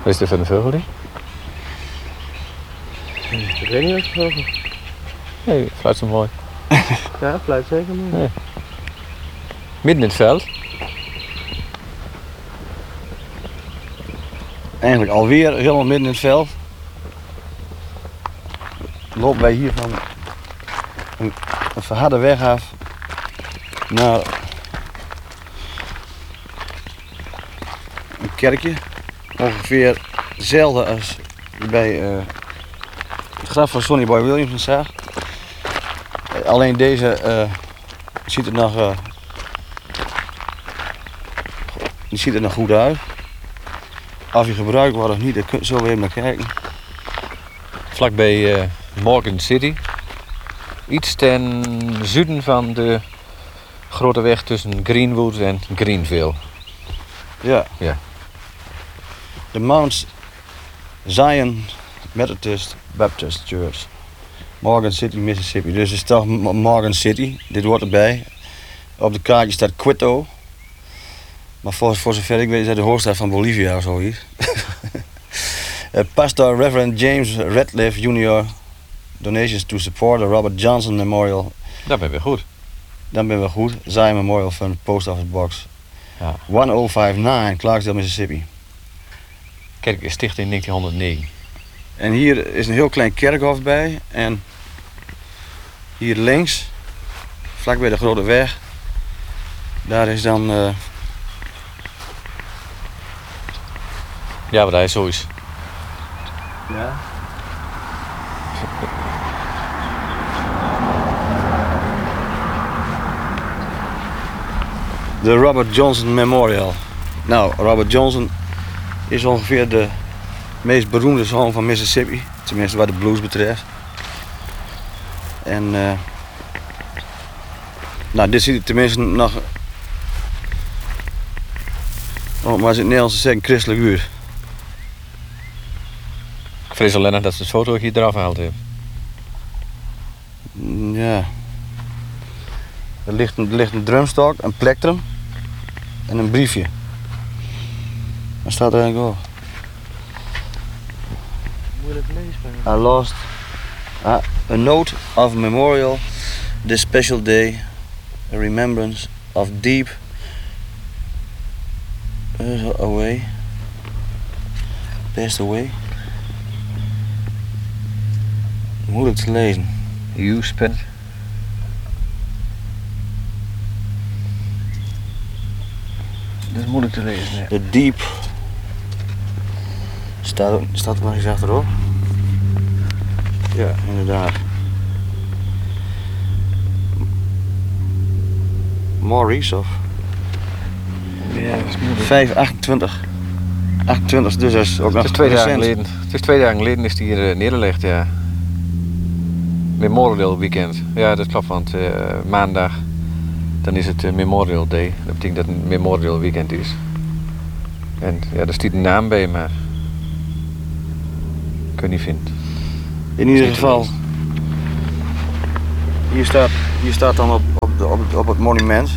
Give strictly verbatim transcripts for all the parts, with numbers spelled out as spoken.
Wat is dit voor een vogel? Die? Ik weet niet wat je vogel. Nee, fluit zo mooi. Ja, fluit zeker mooi. Ja. Midden in het veld. Eigenlijk alweer helemaal midden in het veld. Lopen wij hier van een, een verharde weg af naar een kerkje. Ongeveer hetzelfde als bij uh, het graf van Sonny Boy Williams zag. Alleen deze uh, ziet er nog, uh, die ziet er nog goed uit. Of hij gebruikt wordt of niet, daar zullen we even naar kijken. Vlakbij uh, Morgan City. Iets ten zuiden van de grote weg tussen Greenwood en Greenville. Ja. Ja. De Mount Zion Methodist Baptist Church. Morgan City, Mississippi. Dus het is toch Morgan City. Dit hoort erbij. Op de kaartje staat Quito. Maar voor, voor zover ik weet is dat de hoofdstad van Bolivia of zoiets. uh, Pastor Reverend James Radcliffe junior Donations to support the Robert Johnson Memorial. Dat ben je goed. Dan ben we goed. Zion Memorial Fund, Post Office Box. Ja. honderd vijfennegentig, Clarksdale, Mississippi. Kerk is sticht in negentienhonderdnegen. En hier is een heel klein kerkhof bij. En hier links, vlak bij de grote weg, daar is dan... Uh... Ja, wat hij zo is. Ja. De Robert Johnson Memorial. Nou, Robert Johnson is ongeveer de meest beroemde zoon van Mississippi. Tenminste wat de blues betreft. En uh, nou, dit ziet er tenminste nog, oh, maar is het Nederlands te zeggen, christelijk uur. Ik vrees alleen nog dat ze het foto hier eraf gehaald heeft. Ja. Er ligt een, er ligt een drumstok, een plektrum en een briefje. Wat staat er eigenlijk op? Moeilijk leesbaar. I lost ah, a note of memorial this special day, a remembrance of deep uh, away, passed away. Moeilijk te lezen. You spent. Dat is moeilijk te lezen. Ja. The deep. Staat, staat er nog iets achterop? Ja, inderdaad. Maurice of? Ja, dat is moeilijk. vijf achtentwintig. achtentwintig, dus dat is ook nog Het is twee dagen recent. geleden. Het is twee dagen geleden is die hier uh, neergelegd, ja. Memorial Weekend. Ja, dat klopt, want uh, maandag dan is het uh, Memorial Day. Dat betekent dat het een Memorial Weekend is. En ja, daar staat een naam bij, maar ik kan niet vinden. In ieder Niet geval, hier staat, hier staat dan op, op, de, op, het, op het monument.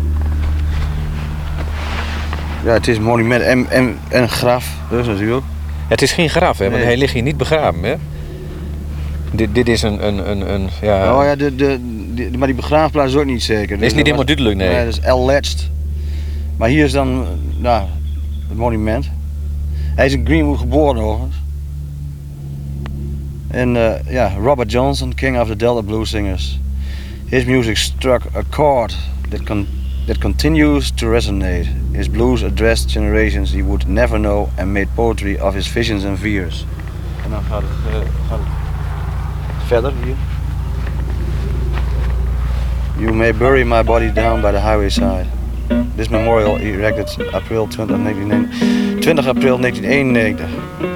Ja, het is een monument en, en, en een graf, dus natuurlijk. Het is geen graf, hè, want Nee. hij ligt hier niet begraven, hè. Dit, dit is een, een, een, een ja... Oh ja, de, de, de, maar die begraafplaats is ook niet zeker. Dat is niet helemaal duidelijk, nee. Nee, dat is alleged. Maar hier is dan, nou, het monument. Hij is in Greenwood geboren overigens. En uh, ja, Robert Johnson, king of the Delta blues singers. His music struck a chord that, con that continues to resonate. His blues addressed generations he would never know and made poetry of his visions and fears. En dan gaat het, uh, gaat het verder hier. You may bury my body down by the highway side. This memorial erected April twintig april negentien eenennegentig.